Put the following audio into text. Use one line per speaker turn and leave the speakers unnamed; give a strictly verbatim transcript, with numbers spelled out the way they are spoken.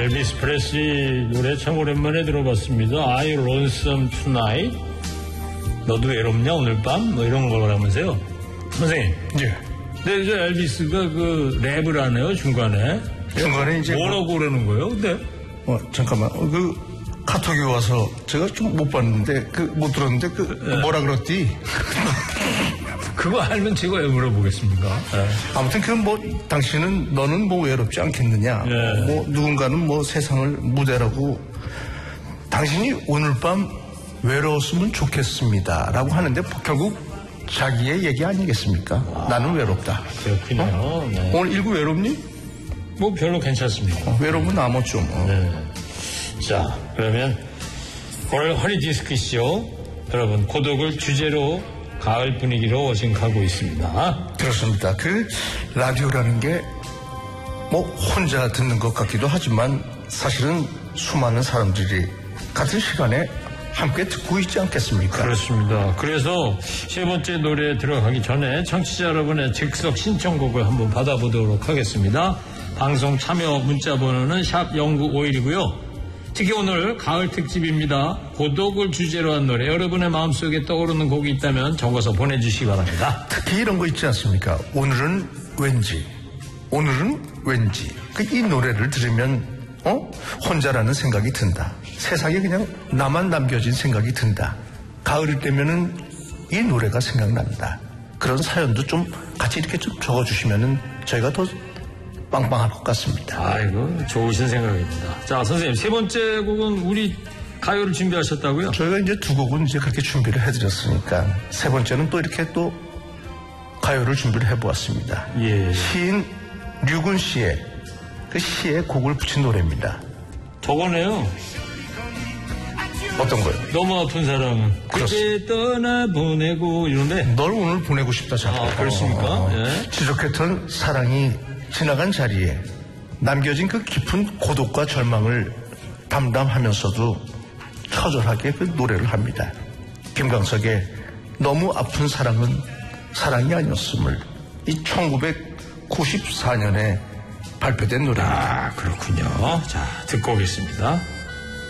엘비스 프레슬리 노래 참 오랜만에 들어봤습니다. I lonesome tonight. 너도 외롭냐 오늘 밤? 뭐 이런 거라면서요. 선생님.
예.
근데 이제 엘비스가 그 랩을 하네요 중간에.
중간에 이제
뭐라고 뭐, 그러는 거예요? 근데
어 잠깐만 그 카톡이 와서 제가 좀 못 봤는데 그 못 들었는데 그 네. 뭐라 그랬디?
그거 알면 제가 왜 물어보겠습니까? 네.
아무튼 그 뭐 당신은 너는 뭐 외롭지 않겠느냐?
네.
뭐 누군가는 뭐 세상을 무대라고 당신이 오늘 밤 외로웠으면 좋겠습니다라고 하는데 결국 자기의 얘기 아니겠습니까? 와. 나는 외롭다.
그렇군요.
어?
네.
오늘 일구 외롭니?
뭐 별로 괜찮습니다.
어, 외로우면 나머지 좀. 어.
네. 자 그러면 오늘 허니디스크쇼 여러분 고독을 주제로 가을 분위기로 지금 가고 있습니다.
그렇습니다. 그 라디오라는 게 뭐 혼자 듣는 것 같기도 하지만 사실은 수많은 사람들이 같은 시간에 함께 듣고 있지 않겠습니까?
그렇습니다. 그래서 세 번째 노래에 들어가기 전에 청취자 여러분의 즉석 신청곡을 한번 받아보도록 하겠습니다. 방송 참여 문자 번호는 샵 공구오일이고요. 특히 오늘 가을 특집입니다. 고독을 주제로 한 노래 여러분의 마음속에 떠오르는 곡이 있다면 적어서 보내주시기 바랍니다.
특히 이런 거 있지 않습니까? 오늘은 왠지 오늘은 왠지 그 이 노래를 들으면 어? 혼자라는 생각이 든다. 세상에 그냥 나만 남겨진 생각이 든다. 가을이 되면은 이 노래가 생각난다. 그런 사연도 좀 같이 이렇게 좀 적어주시면은 저희가 더 빵빵할 것 같습니다.
아이고 좋으신 생각입니다. 자 선생님 세 번째 곡은 우리 가요를 준비하셨다고요?
저희가 이제 두 곡은 이제 그렇게 준비를 해드렸으니까 세 번째는 또 이렇게 또 가요를 준비를 해보았습니다.
예.
시인 류군 씨의 그 시에 곡을 붙인 노래입니다.
저거네요.
어떤 거요?
너무 아픈 사람은 그때 떠나보내고 이런데
널 오늘 보내고 싶다 자꾸.
아, 그렇습니까?
어, 어.
예.
지독했던 사랑이 지나간 자리에 남겨진 그 깊은 고독과 절망을 담담하면서도 처절하게 그 노래를 합니다. 김광석의 너무 아픈 사랑은 사랑이 아니었음을 이 천구백구십사 년에 발표된 노래입니다.
아 그렇군요. 자 듣고 오겠습니다.